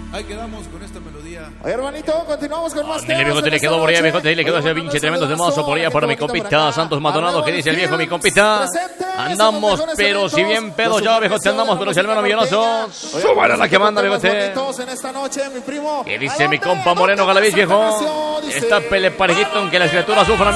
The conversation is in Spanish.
Ahí quedamos con esta melodía. Oye, hermanito, continuamos con más temas. Viejo, le quedó por allá, viejo, le quedó ese pinche tremendo temazo por allá para mi compita Santos Maldonado, que dice el viejo, mi compita. Andamos, pero si bien pedo ya, viejo, te andamos, pero si al menos millonazo. Súbala la que manda, viejo. Que dice mi compa Moreno Galaviz, viejo. Está pele parejito, aunque las criaturas sufran.